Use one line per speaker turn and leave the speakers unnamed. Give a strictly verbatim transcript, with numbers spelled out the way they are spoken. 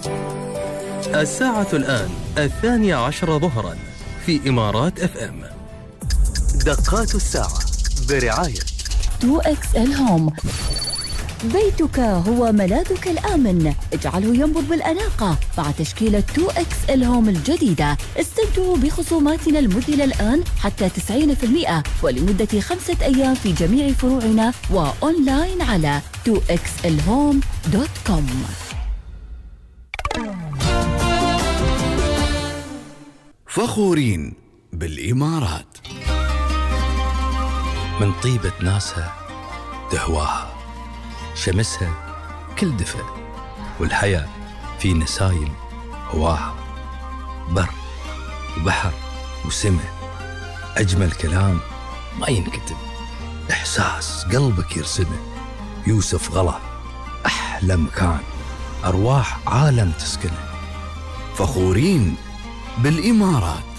الساعة الآن الثانية عشر ظهرا في إمارات اف ام. دقات الساعة برعاية
تو إكس إل هوم. بيتك هو ملاذك الآمن، اجعله ينبض بالأناقة مع تشكيلة تو إكس إل هوم الجديدة. استمتعوا بخصوماتنا المذهلة الآن حتى تسعين بالمئة ولمدة خمسة أيام في جميع فروعنا وأونلاين على تو إكس إل هوم دوت كوم.
فخورين بالإمارات،
من طيبة ناسها تهواها، شمسها كل دفء، والحياة في نسايم هواها. بر وبحر وسماء، أجمل كلام ما ينكتب، إحساس قلبك يرسمه. يوسف غلا أحلى مكان، أرواح عالم تسكنه.
فخورين بالإمارات.